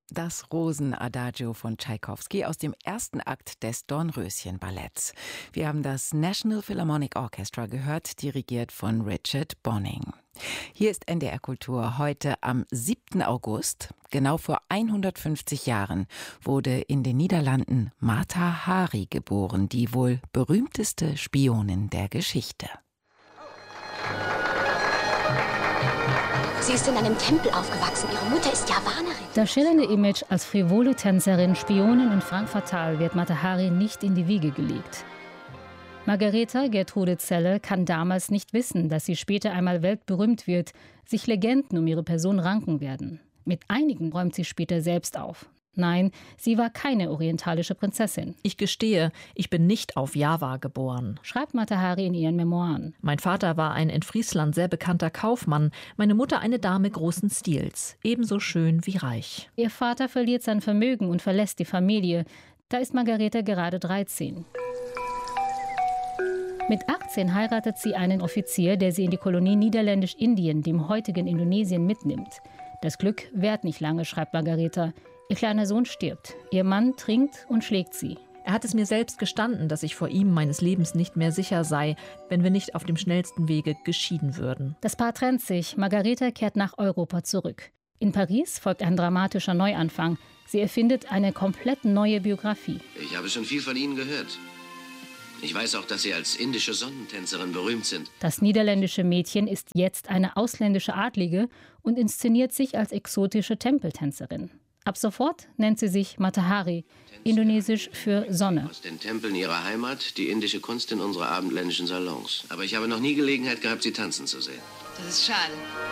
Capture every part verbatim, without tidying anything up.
Das Rosenadagio von Tschaikowski aus dem ersten Akt des Dornröschen-Balletts. Wir haben das National Philharmonic Orchestra gehört, dirigiert von Richard Bonning. Hier ist N D R Kultur heute am siebten August. Genau vor hundertfünfzig Jahren wurde in den Niederlanden Mata Hari geboren, die wohl berühmteste Spionin der Geschichte. Sie ist in einem Tempel aufgewachsen. Ihre Mutter ist Javanerin. Das schillernde Image als frivole Tänzerin, Spionin und Frank Fatal wird Mata Hari nicht in die Wiege gelegt. Margareta Gertrude Zelle kann damals nicht wissen, dass sie später einmal weltberühmt wird, sich Legenden um ihre Person ranken werden. Mit einigen räumt sie später selbst auf. Nein, sie war keine orientalische Prinzessin. Ich gestehe, ich bin nicht auf Java geboren, schreibt Mata Hari in ihren Memoiren. Mein Vater war ein in Friesland sehr bekannter Kaufmann, meine Mutter eine Dame großen Stils, ebenso schön wie reich. Ihr Vater verliert sein Vermögen und verlässt die Familie. Da ist Margareta gerade dreizehn. Mit achtzehn heiratet sie einen Offizier, der sie in die Kolonie Niederländisch-Indien, dem heutigen Indonesien, mitnimmt. Das Glück währt nicht lange, schreibt Margareta. Ihr kleiner Sohn stirbt. Ihr Mann trinkt und schlägt sie. Er hat es mir selbst gestanden, dass ich vor ihm meines Lebens nicht mehr sicher sei, wenn wir nicht auf dem schnellsten Wege geschieden würden. Das Paar trennt sich. Margareta kehrt nach Europa zurück. In Paris folgt ein dramatischer Neuanfang. Sie erfindet eine komplett neue Biografie. Ich habe schon viel von Ihnen gehört. Ich weiß auch, dass Sie als indische Sonnentänzerin berühmt sind. Das niederländische Mädchen ist jetzt eine ausländische Adlige und inszeniert sich als exotische Tempeltänzerin. Ab sofort nennt sie sich Mata Hari, indonesisch für Sonne. Aus den Tempeln ihrer Heimat, die indische Kunst in unsere abendländischen Salons. Aber ich habe noch nie Gelegenheit gehabt, sie tanzen zu sehen. Das ist schade.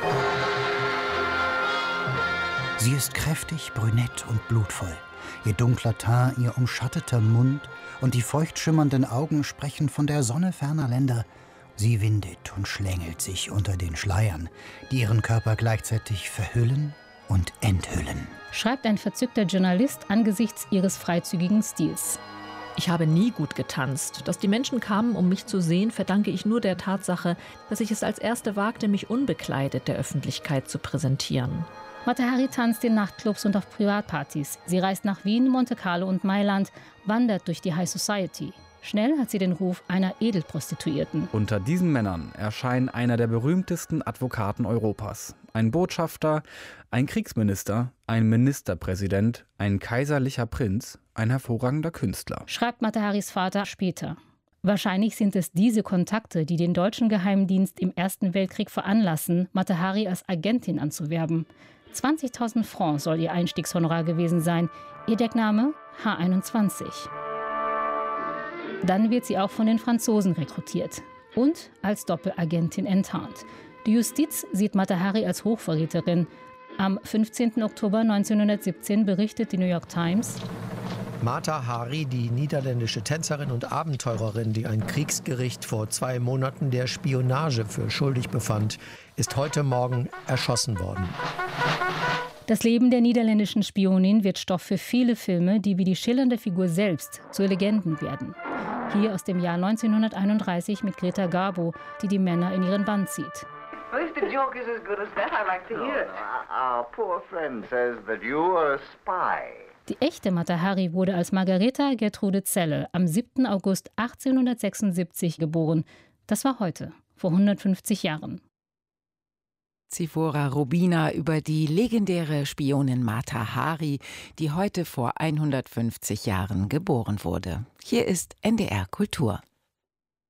Sie ist kräftig, brünett und blutvoll. Ihr dunkler Teint, ihr umschatteter Mund und die feucht schimmernden Augen sprechen von der Sonne ferner Länder. Sie windet und schlängelt sich unter den Schleiern, die ihren Körper gleichzeitig verhüllen und enthüllen, schreibt ein verzückter Journalist angesichts ihres freizügigen Stils. Ich habe nie gut getanzt. Dass die Menschen kamen, um mich zu sehen, verdanke ich nur der Tatsache, dass ich es als Erste wagte, mich unbekleidet der Öffentlichkeit zu präsentieren. Mata Hari tanzt in Nachtclubs und auf Privatpartys. Sie reist nach Wien, Monte Carlo und Mailand, wandert durch die High Society. Schnell hat sie den Ruf einer Edelprostituierten. Unter diesen Männern erscheint einer der berühmtesten Advokaten Europas. Ein Botschafter, ein Kriegsminister, ein Ministerpräsident, ein kaiserlicher Prinz, ein hervorragender Künstler, schreibt Mata Haris Vater später. Wahrscheinlich sind es diese Kontakte, die den deutschen Geheimdienst im Ersten Weltkrieg veranlassen, Mata Hari als Agentin anzuwerben. zwanzigtausend Francs soll ihr Einstiegshonorar gewesen sein. Ihr Deckname H einundzwanzig. Dann wird sie auch von den Franzosen rekrutiert und als Doppelagentin enttarnt. Die Justiz sieht Mata Hari als Hochverräterin. Am fünfzehnten Oktober neunzehnhundertsiebzehn berichtet die New York Times: Mata Hari, die niederländische Tänzerin und Abenteurerin, die ein Kriegsgericht vor zwei Monaten der Spionage für schuldig befand, ist heute Morgen erschossen worden. Das Leben der niederländischen Spionin wird Stoff für viele Filme, die wie die schillernde Figur selbst zu Legenden werden. Hier aus dem Jahr neunzehnhunderteinunddreißig mit Greta Garbo, die die Männer in ihren Bann zieht. Well, if the joke is as good as that, I'd like to hear it. Our poor friend says that you are a spy. Die echte Mata Hari wurde als Margareta Gertrude Zelle am siebten August achtzehnhundertsechsundsiebzig geboren. Das war heute, vor hundertfünfzig Jahren. Zifora Rubina über die legendäre Spionin Mata Hari, die heute vor hundertfünfzig Jahren geboren wurde. Hier ist N D R Kultur.